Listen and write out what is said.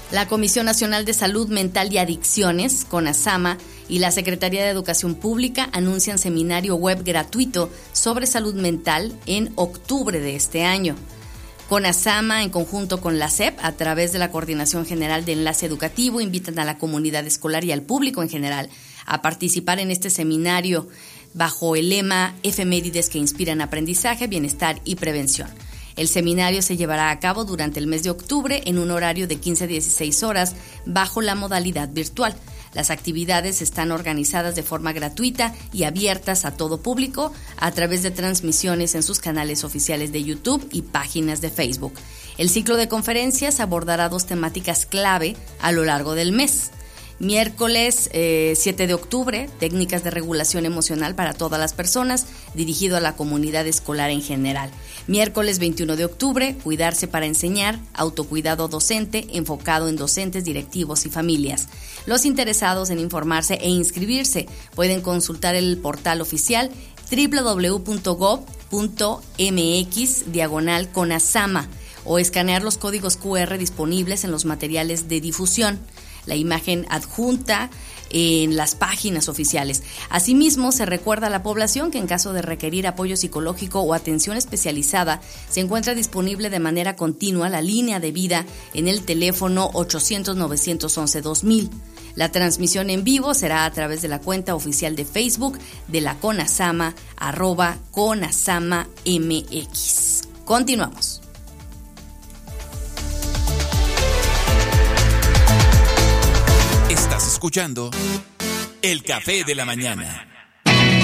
La Comisión Nacional de Salud Mental y Adicciones, CONASAMA, y la Secretaría de Educación Pública anuncian seminario web gratuito sobre salud mental en octubre de este año. CONASAMA, en conjunto con la SEP, a través de la Coordinación General de Enlace Educativo, invitan a la comunidad escolar y al público en general a participar en este seminario bajo el lema Efemérides que inspiran aprendizaje, bienestar y prevención. El seminario se llevará a cabo durante el mes de octubre en un horario de 15 a 16 horas bajo la modalidad virtual. Las actividades están organizadas de forma gratuita y abiertas a todo público a través de transmisiones en sus canales oficiales de YouTube y páginas de Facebook. El ciclo de conferencias abordará 2 temáticas clave a lo largo del mes. Miércoles 7 de octubre, técnicas de regulación emocional para todas las personas, dirigido a la comunidad escolar en general. Miércoles 21 de octubre, cuidarse para enseñar, autocuidado docente, enfocado en docentes, directivos y familias. Los interesados en informarse e inscribirse pueden consultar el portal oficial www.gov.mx/CONASAMA o escanear los códigos QR disponibles en los materiales de difusión. La imagen adjunta en las páginas oficiales. Asimismo, se recuerda a la población que en caso de requerir apoyo psicológico o atención especializada, se encuentra disponible de manera continua la línea de vida en el teléfono 800-911-2000. La transmisión en vivo será a través de la cuenta oficial de Facebook de la CONASAMA, @CONASAMAMX. Continuamos. Estás escuchando El Café de la Mañana.